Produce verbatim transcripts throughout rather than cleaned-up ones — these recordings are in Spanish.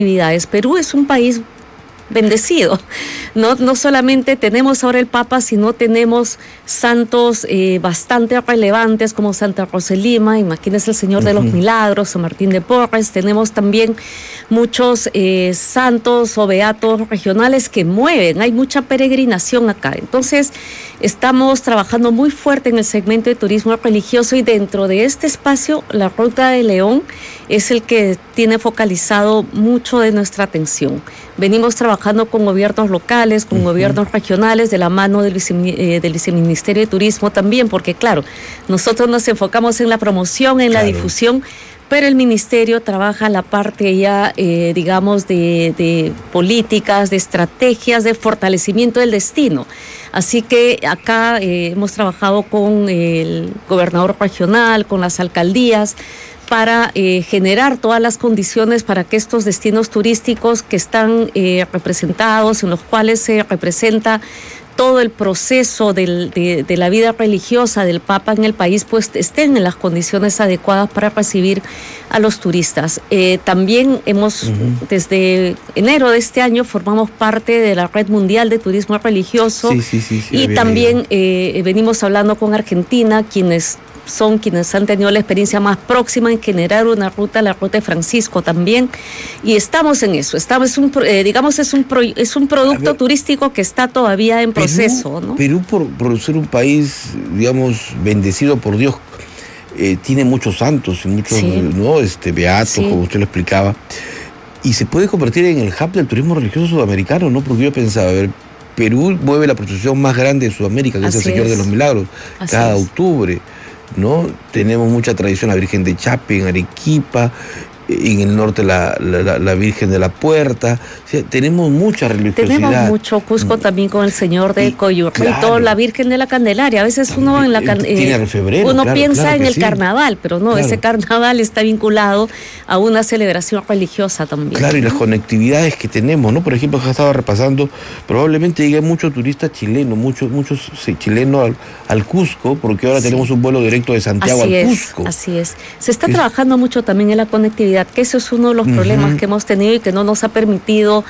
actividades. Perú es un país bendecido. No, no solamente tenemos ahora el Papa, sino tenemos santos eh, bastante relevantes como Santa Rosa de Lima, imagínense el Señor uh-huh. de los Milagros, San Martín de Porres. Tenemos también muchos eh, santos o beatos regionales que mueven, hay mucha peregrinación acá. Entonces, estamos trabajando muy fuerte en el segmento de turismo religioso y dentro de este espacio, la Ruta de León es el que tiene focalizado mucho de nuestra atención. Venimos trabajando con gobiernos locales, con uh-huh. gobiernos regionales, de la mano del, vice, eh, del Viceministerio de Turismo también, porque claro, nosotros nos enfocamos en la promoción, en claro. la difusión, pero el Ministerio trabaja la parte ya, eh, digamos, de, de políticas, de estrategias, de fortalecimiento del destino. Así que acá eh, hemos trabajado con el gobernador regional, con las alcaldías, para eh, generar todas las condiciones para que estos destinos turísticos que están eh, representados, en los cuales se representa todo el proceso del, de, de la vida religiosa del Papa en el país, pues estén en las condiciones adecuadas para recibir a los turistas. Eh, también hemos, uh-huh. desde enero de este año, formamos parte de la Red Mundial de Turismo Religioso sí, sí, sí, sí, y también eh, venimos hablando con Argentina, quienes son quienes han tenido la experiencia más próxima en generar una ruta, la Ruta de Francisco también, y estamos en eso, estamos, un, eh, digamos, es un, pro, es un producto ver, turístico que está todavía en proceso, Perú, ¿no? Perú, por, por ser un país, digamos, bendecido por Dios, eh, tiene muchos santos, muchos, sí. ¿no? Este, beatos, sí. como usted lo explicaba, y se puede convertir en el hub del turismo religioso sudamericano, ¿no? Porque yo pensaba, a ver, Perú mueve la procesión más grande de Sudamérica, que Así es el Señor es. de los Milagros, Así cada es. octubre, ¿no? Tenemos mucha tradición, la Virgen de Chape en Arequipa, en el norte la, la, la Virgen de la Puerta, o sea, tenemos mucha religiosidad. Tenemos mucho Cusco también con el Señor de Coyurito, claro. la Virgen de la Candelaria. A veces uno en la eh, febrero, uno claro, piensa claro en el sí. carnaval, pero no, claro. ese carnaval está vinculado a una celebración religiosa también. Claro, y las conectividades que tenemos, ¿no? Por ejemplo, ya estaba repasando, probablemente llegue mucho turista chileno, muchos, muchos sí, chilenos al, al Cusco, porque ahora sí. tenemos un vuelo directo de Santiago así al es, Cusco. Así es. Se está es... trabajando mucho también en la conectividad, que eso es uno de los uh-huh. problemas que hemos tenido y que no nos ha permitido,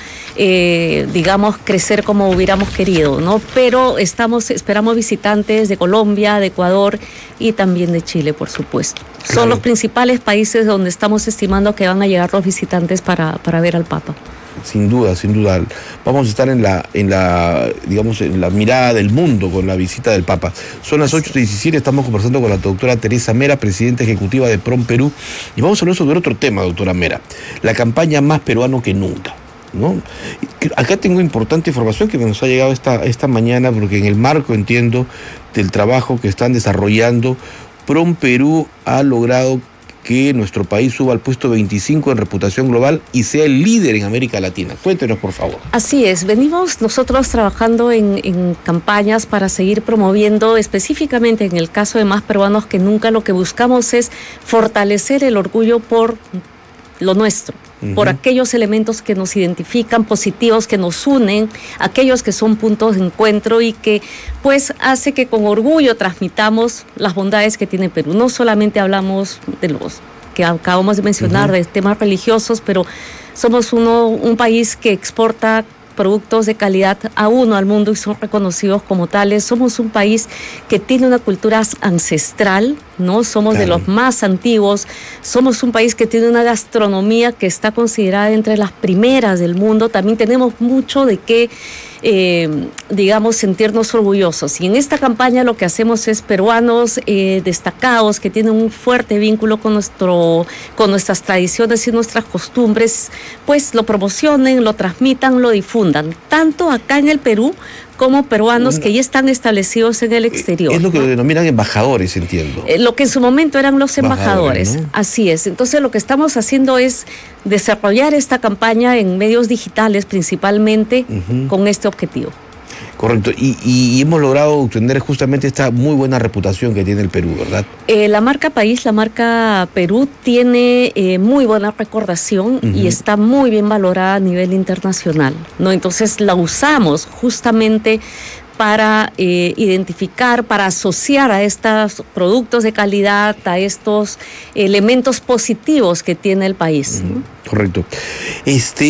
eh, digamos, crecer como hubiéramos querido, ¿no? Pero estamos, esperamos visitantes de Colombia, de Ecuador y también de Chile, por supuesto. Claro. Son los principales países donde estamos estimando que van a llegar los visitantes para, para ver al Papa. Sin duda, sin duda. Vamos a estar en la, en la, digamos, en la mirada del mundo con la visita del Papa. Son las ocho diecisiete, estamos conversando con la doctora Teresa Mera, presidenta ejecutiva de PROM Perú, y vamos a hablar sobre otro tema, doctora Mera, la campaña Más Peruano que Nunca, ¿no? Acá tengo importante información que nos ha llegado esta, esta mañana, porque en el marco, entiendo, del trabajo que están desarrollando, PROM Perú ha logrado que nuestro país suba al puesto veinticinco en reputación global y sea el líder en América Latina. Cuéntenos, por favor. Así es, venimos nosotros trabajando en, en campañas para seguir promoviendo, específicamente en el caso de Más Peruanos que Nunca, lo que buscamos es fortalecer el orgullo por lo nuestro, uh-huh. por aquellos elementos que nos identifican, positivos, que nos unen, aquellos que son puntos de encuentro y que pues hace que con orgullo transmitamos las bondades que tiene Perú. No solamente hablamos de los que acabamos de mencionar, uh-huh. de temas religiosos, pero somos uno, un país que exporta productos de calidad a uno al mundo y son reconocidos como tales. Somos un país que tiene una cultura ancestral, ¿no? Somos claro. de los más antiguos, somos un país que tiene una gastronomía que está considerada entre las primeras del mundo. También tenemos mucho de qué, eh, digamos, sentirnos orgullosos. Y en esta campaña lo que hacemos es peruanos eh, destacados que tienen un fuerte vínculo con, nuestro, con nuestras tradiciones y nuestras costumbres, pues lo promocionen, lo transmitan, lo difundan, tanto acá en el Perú como peruanos que ya están establecidos en el exterior. Es lo que ¿no? denominan embajadores, entiendo. Eh, lo que en su momento eran los embajadores, embajadores, ¿no? Así es. Entonces lo que estamos haciendo es desarrollar esta campaña en medios digitales principalmente uh-huh. con este objetivo. Correcto, y, y hemos logrado obtener justamente esta muy buena reputación que tiene el Perú, ¿verdad? Eh, la marca país, la marca Perú, tiene eh, muy buena recordación uh-huh. y está muy bien valorada a nivel internacional, ¿no? Entonces la usamos justamente para eh, identificar, para asociar a estos productos de calidad, a estos elementos positivos que tiene el país, ¿no? Correcto. Este